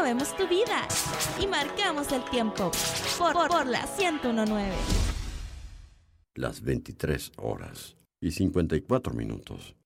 movemos tu vida y marcamos el tiempo por la 101.9. Las 23 horas y 54 minutos.